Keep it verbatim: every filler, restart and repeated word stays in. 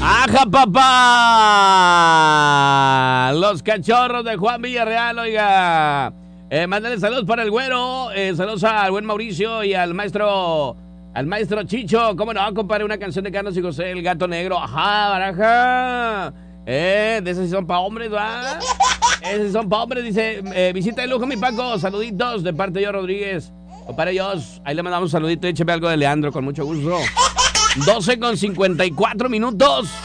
¡Aja, papá! Los cachorros de Juan Villarreal, oiga. Eh, mándale saludos para el güero. Eh, saludos al buen Mauricio y al maestro... Al maestro Chicho. ¿Cómo no, compadre? Una canción de Carlos y José, El Gato Negro. ¡Ajá, baraja! Eh, de esos sí son pa' hombres, ¿va? Esos son pa' hombres, dice. Eh, visita de lujo, mi Paco. Saluditos de parte de yo, Rodríguez. Compadre Dios, ahí le mandamos un saludito. Écheme algo de Leandro, con mucho gusto. doce con cincuenta y cuatro minutos.